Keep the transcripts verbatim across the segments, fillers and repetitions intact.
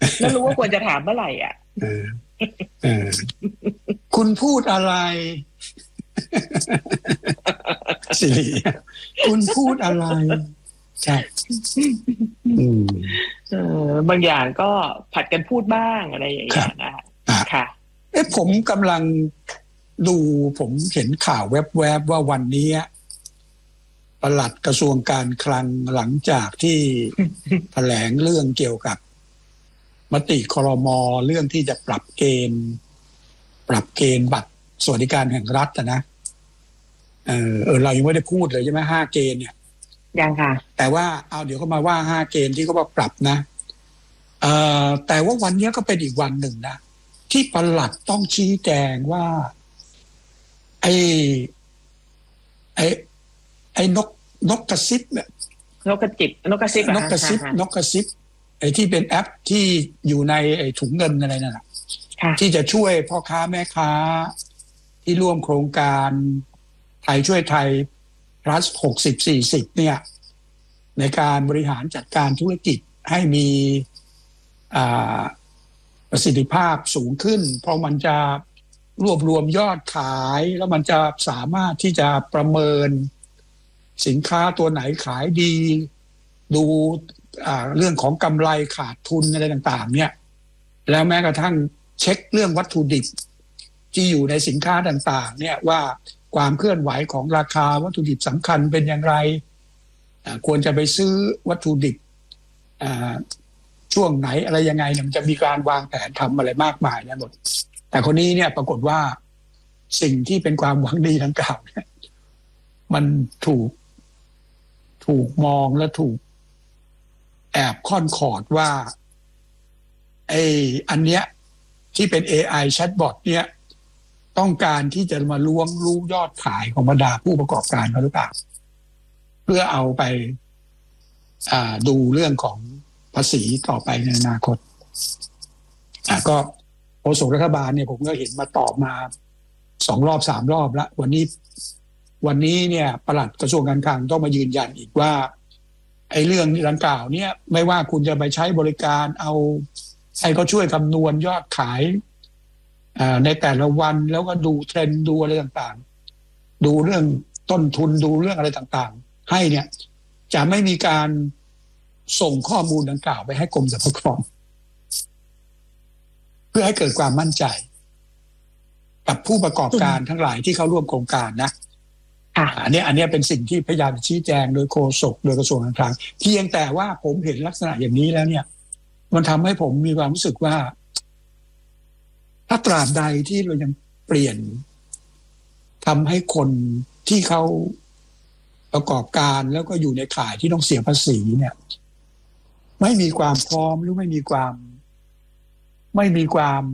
แล้วรู้ว่าควรจะถามเมื่อไหร่อ่ะเออเออคุณพูดอะไรสิริคุณพูดอะไรใช่อืมเออบางอย่างก็ผัดกันพูดบ้างอะไรอย่างเงี้ยนะค่ะเอ๊ะผมกำลังดูผมเห็นข่าวแวบๆว่าวันนี้ปลัดกระทรวงการคลังหลังจากที่แถลงเรื่องเกี่ยวกับมติครม.เรื่องที่จะปรับเกณฑ์ปรับเกณฑ์บัตรสวัสดิการแห่งรัฐนะเออเออเรายังไม่ได้พูดเลยใช่ไหมห้าเกณฑ์เนี่ยยังค่ะแต่ว่าเอาเดี๋ยวก็มาว่าห้าเกณฑ์ที่เขาบอกปรับนะเอ่อแต่ว่าวันนี้ก็เป็นอีกวันหนึ่งนะที่ปลัดต้องชี้แจงว่าไอ้ไอ้ไอ้นกนกกระซิบเนี่ยนกกระจิบนกกระซิบนกกระซิบนกกระซิบไอ้ที่เป็นแอปที่อยู่ในไอ้ถุงเงินอะไรนั่นแหละที่จะช่วยพ่อค้าแม่ค้าที่ร่วมโครงการไทยช่วยไทย plus หกสิบ สี่สิบเนี่ยในการบริหารจัดการธุรกิจให้มีประสิทธิภาพสูงขึ้นเพราะมันจะรวบรวมยอดขายแล้วมันจะสามารถที่จะประเมินสินค้าตัวไหนขายดีดูเรื่องของกำไรขาดทุนอะไรต่างๆเนี่ยแล้วแม้กระทั่งเช็คเรื่องวัตถุดิบที่อยู่ในสินค้าต่างๆเนี่ยว่าความเคลื่อนไหวของราคาวัตถุดิบสำคัญเป็นอย่างไรควรจะไปซื้อวัตถุดิบช่วงไหนอะไรยังไงมันจะมีการวางแผนทำอะไรมากมายนะหมดแต่คนนี้เนี่ยปรากฏว่าสิ่งที่เป็นความหวังดีดังกล่าวเนี่ยมันถูกถูกมองและถูกแอบค่อนขอดว่าไอ้อันเนี้ยที่เป็น เอ ไอ แชทบอทเนี่ยต้องการที่จะมาล้วงรู้ยอดขายของบรรดาผู้ประกอบการเขาหรือเปล่าเพื่อเอาไปดูเรื่องของภาษีต่อไปในอนาคตก็โฆษกรัฐบาลเนี่ยผมก็เห็นมาตอบมาสองรอบสามรอบแล้ววันนี้วันนี้เนี่ยปลัดกระทรวงการคลังต้องมายืนยันอีกว่าไอ้เรื่องดังกล่าวเนี่ยไม่ว่าคุณจะไปใช้บริการเอาให้เขาช่วยคำนวณยอดขายในแต่ละวันแล้วก็ดูเทรนด์ดูอะไรต่างๆดูเรื่องต้นทุนดูเรื่องอะไรต่างๆให้เนี่ยจะไม่มีการส่งข้อมูลดังกล่าวไปให้กรมสรรพากรเพื่อให้เกิดความมั่นใจกับผู้ประกอบการทั้งหลายที่เข้าร่วมโครงการนะอันนี้อันนี้เป็นสิ่งที่พยายามชี้แจงโดยโฆษกโดยกระทรวงการคลังเพียงแต่ว่าผมเห็นลักษณะอย่างนี้แล้วเนี่ยมันทำให้ผมมีความรู้สึกว่าถ้าตราบใดที่เรายังเปลี่ยนทำให้คนที่เขาประกอบการแล้วก็อยู่ในข่ายที่ต้องเสียภาษีเนี่ยไม่มีความพร้อมหรือไม่มีความไม่มีความ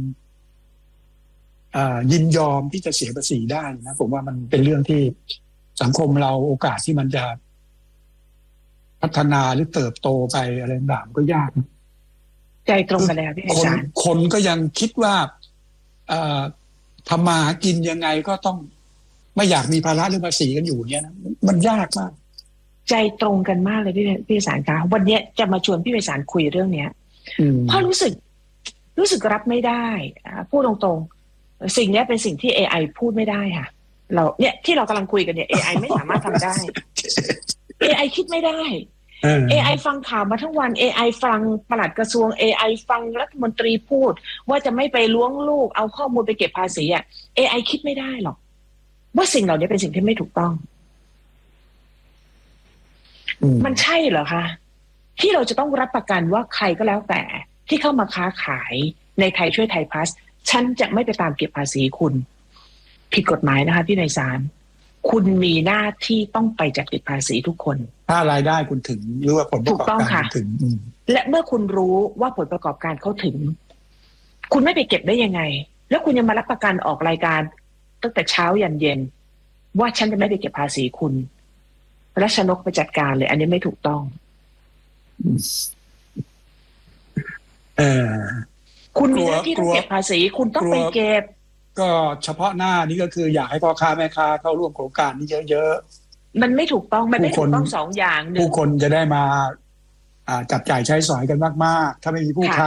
ยินยอมที่จะเสียภาษีได้นะผมว่ามันเป็นเรื่องที่สังคมเราโอกาสที่มันจะพัฒนาหรือเติบโตไปอะไรต่างๆก็ยากใจตรงกันแล้วพี่คนคนก็ยังคิดว่าทำมาหากินยังไงก็ต้องไม่อยากมีภาระเรื่องภาษีกันอยู่เนี่ยนะมันยากมากใจตรงกันมากเลยพี่พี่ไพศาลคะวันนี้จะมาชวนพี่ไพศาลคุยเรื่องเนี้ยเพราะรู้สึกรู้สึกรับไม่ได้พูดตรงๆสิ่งนี้เป็นสิ่งที่ เอ ไอ พูดไม่ได้ค่ะเราเนี่ยที่เรากำลังคุยกันเนี่ย เอ ไอ ไม่สามารถทำได้ เอ ไอ คิดไม่ได้ เอ ไอ ฟังข่าวมาทั้งวัน เอ ไอ ฟังปลัดกระทรวง เอ ไอ ฟังรัฐมนตรีพูดว่าจะไม่ไปล้วงลูกเอาข้อมูลไปเก็บภาษีอ่ะ เอ ไอ คิดไม่ได้หรอกว่าสิ่งเหล่านี้เป็นสิ่งที่ไม่ถูกต้องมันใช่เหรอคะที่เราจะต้องรับประกันว่าใครก็แล้วแต่ที่เข้ามาค้าขายในไทยช่วยไทยพลัสฉันจะไม่ไปตามเก็บภาษีคุณผิดกฎหมายนะคะพี่นายศาลคุณมีหน้าที่ต้องไปจัดเก็บภาษีทุกคนถ้ารายได้คุณถึงหรือว่าผลประกอบการถึงและเมื่อคุณรู้ว่าผลประกอบการเขาถึงคุณไม่ไปเก็บได้ยังไงแล้วคุณยังมารับประกันออกรายการตั้งแต่เช้ายันเย็นว่าฉันจะไม่ไปเก็บภาษีคุณและชนกไปจัดการเลยอันนี้ไม่ถูกต้องเออคุณมีหน้าที่ต้องเก็บภาษีคุณต้องไปเก็บก็เฉพาะหน้านี่ก็คืออยากให้พ่อค้าแม่ค้าเข้าร่วมโครงการนี้เยอะๆมันไม่ถูกต้องมันไม่ถูกต้องสองอย่างผู้คนจะได้มาจับจ่ายใช้สอยกันมากๆถ้าไม่มีผู้ค้า